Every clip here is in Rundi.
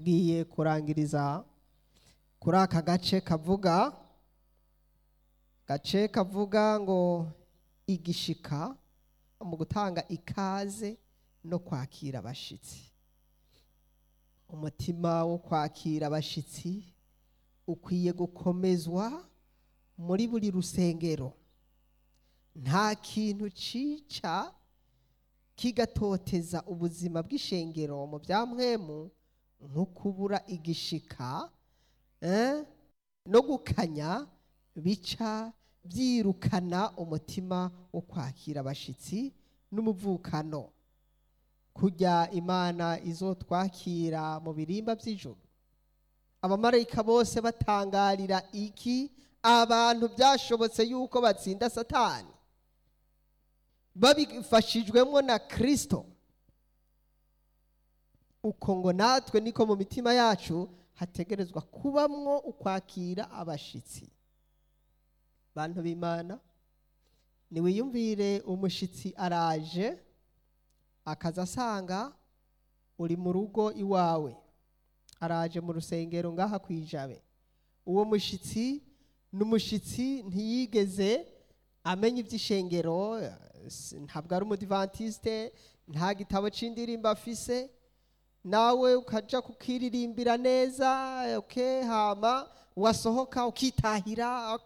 tugiye kurangiriza kuri aka gace kavuga ngo igishika mu gutanga ikaze no kwakira abashitsi. Umutima wo kwakira abashitsi ukwiye gukomezwa muri buri rusengero. Nta kintu cica kigatoteza ubuzima bw'ishengero mu byamwemu nko kubura igishika no gukanya bica byirukana umutima wo kwakira abashitsi n'umuvukano. Kujya Imana izotwakira mu birimba by'ijuru, abamarayika bose batangarira iki abantu byashobotse yuko batsinda Satani babifashijwemo na Kristo. Uko ngo natwe niko mu mitima yacu hategerezwa kubamwo ukwakira abashitsi. Bantu b'Imana, niwiyumvire umushitsi araje akaza asanga uri mu rugo iwawe, araje mu rusengero ngaha kwijabe. Uwo mushitsi n'umushitsi ntiyigeze amenya iby'ishengero, ntabwo ari umudivantiste, nta gitabo c'indirimbo afise, nawe ukaja kukiririmbira neza, hama wasohoka ukitahira,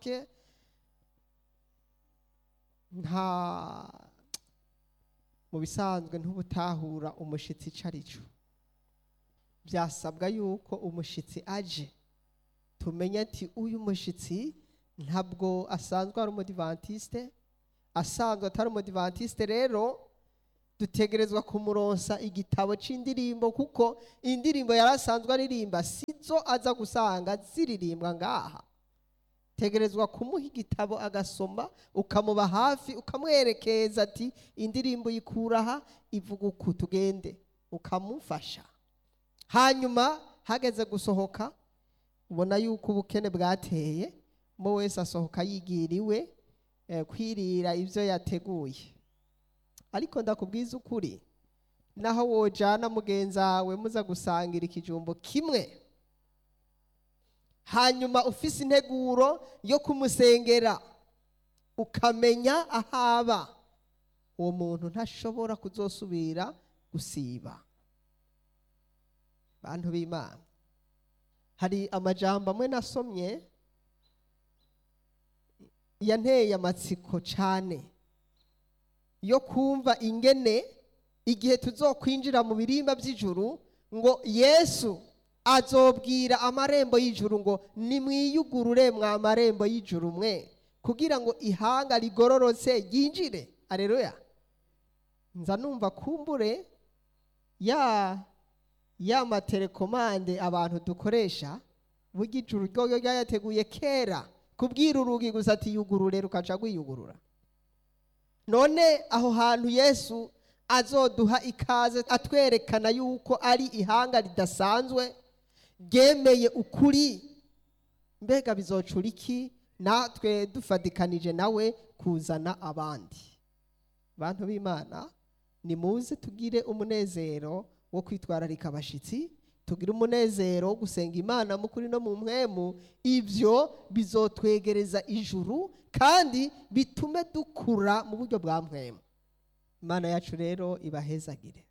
mu bisanzwe ntubutahura umushitsi icarico. Byasabwa yuko umushitsi aje tumenye ati uyu mushitsi ntabwo asanzwe ari umudivantiste, asanzwe atari umudivantiste, rero dutegerezwa kumuronsa igitabo c'indirimbo, kuko indirimbo yarasanzwe aririmba sizo aza gusanga ziririmbwa ngaha. Tegerezwa kumuha igitabo agasoma, ukamuba hafi, ukamwerekeza ati indirimbo yikuraha ivuga uku, tugende, ukamufasha. Hanyuma hageze gusohoka, ubona yuko ubukene bwateye, mo wese asohoka yigiriwe kwirira ivyo yateguye. Ariko ndakubwiza ukuri, naho wojana mugenzawe muza gusangira ikijumbo kimwe, hanyuma ufise integuro yo kumusengera, ukamenya ahaba, uwo muntu ntashobora kuzosubira gusiba. Bantu b'Imana, hari amajambo amwe nasomye yanteye amatsiko cane yo kumva ingene igihe tuzokwinjira mu birimba by'ijuru ngo Yesu azobwira amarembo y'ijuru ngo nimwiyugurure mwa marembo y'ijuru mwe, kugira ngo ihanga rigororotse ryinjire. Haleluya. Nza numva kumbure ya matelekomande abantu dukoresha burya ijuru ryo yateguye kera kubwira urugi gusa ati yugurure, rukaca gwiyugurura. None aho hantu Yesu azoduha ikaze atwerekana yuko ari ihanga ridasanzwe ryemeye ukuri, mbega bizocura iki natwe dufadikanije nawe kuzana abandi? Bantu b'Imana, nimuze tugire umunezero wo kwitwararika abashitsi, tugire umunezero wo gusenga Imana mukuri no mu mpwemu. Ivyo bizotwegereza ijuru kandi bitume dukura mu buryo bwa mpwemu. Imana yacu rero ibahezagire.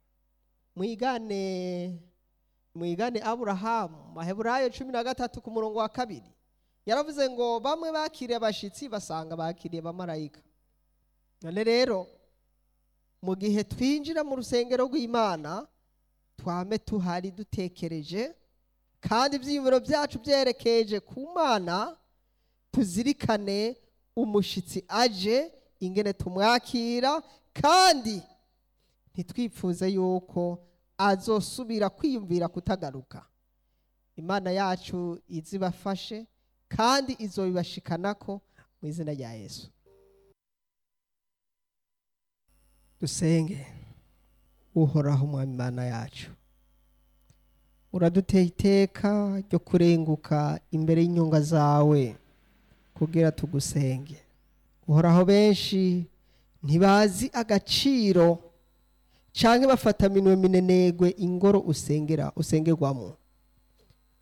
Mwigane Aburahamu, Maheburayo 13 ku murongo wa 2, yaravuze ngo bamwe bakiriye abashitsi basanga bakiriye abamarayika. None rero mu gihe twinjira mu rusengero rw'Imana, twame tuhari dutekereje kandi ibyiyumviro byacu byerekeje ku Mana, tuzirikane umushitsi aje ingene tumwakira, kandi ntitwipfuze yuko azosubira kwiyumvira kutagaruka. Imana yacu izibafashe kandi izobibashikanako mu izina rya Yesu. Dusenge. Uhoraho Mwami Mana yacu, uraduteye iteka ryo kurenguka imbere y'inyonga zawe kugira tugusenge. Uhoraho, benshi ntibazi agaciro canke bafata minwe minenegwe ingoro usengerwamo.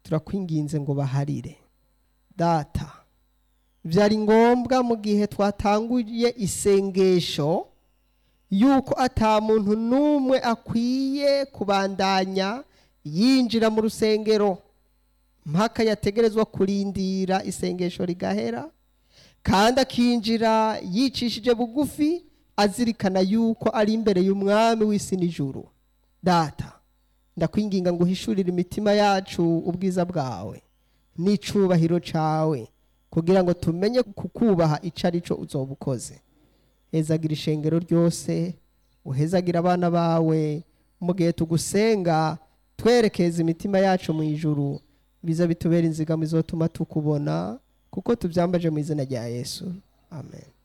turakwinginze ngo baharire. Data, byari ngombwa mu gihe twatanguye isengesho yuko ata muntu n'umwe akwiye kubandanya yinjira mu rusengero mpaka yategerezwa kurindira isengesho rigahera, kandi akinjira yicishije bugufi azirikana yuko ari imbere y'umwami w'isi n'ijuru. Data, ndakwinginga ngo uhishurire imitima yacu ubwiza bwawe n'icubahiro cawe, kugira ngo tumenye kukubaha ico ari cyo uzoba ukoze. Hezagira ishengero ryose, uhezagira abana bawe. Mu gihe tugusenga twerekeza imitima yacu mu ijuru, biza bitubera inzigamo izotuma tukubona, kuko tubyambaje mu izina rya Yesu. Amen.